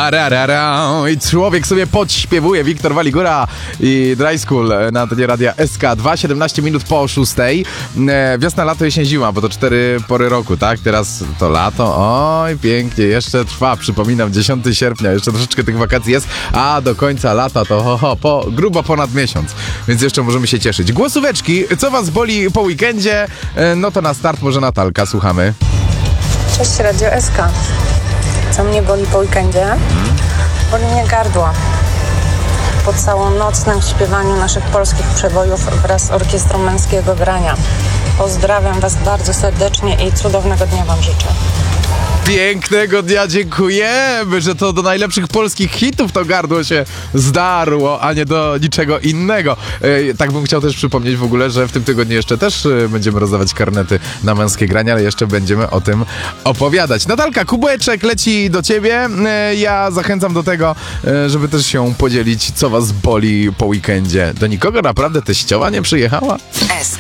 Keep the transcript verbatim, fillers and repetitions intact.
Tararara. I człowiek sobie podśpiewuje. Wiktor Waligura i Dry School na antenie radia S K dwa, siedemnaście minut po szóstej. Wiosna, lato, jesień, zima, bo to cztery pory roku, tak? Teraz to lato. Oj, pięknie, jeszcze trwa. Przypominam, dziesiątego sierpnia, jeszcze troszeczkę tych wakacji jest, a do końca lata to ho, ho, po, grubo ponad miesiąc. Więc jeszcze możemy się cieszyć. Głosóweczki, co was boli po weekendzie? No to na start może Natalka, słuchamy. Cześć, Radio S K. Co mnie boli po weekendzie? Boli mnie gardło. Po całonocnym śpiewaniu naszych polskich przebojów wraz z orkiestrą męskiego grania. Pozdrawiam was bardzo serdecznie i cudownego dnia wam życzę. Pięknego dnia, dziękujemy, że to do najlepszych polskich hitów to gardło się zdarło, a nie do niczego innego. E, tak bym chciał też przypomnieć w ogóle, że w tym tygodniu jeszcze też e, będziemy rozdawać karnety na męskie granie, ale jeszcze będziemy o tym opowiadać. Natalka, kubeczek leci do ciebie. E, ja zachęcam do tego, e, żeby też się podzielić, co was boli po weekendzie. Do nikogo naprawdę teściowa nie przyjechała?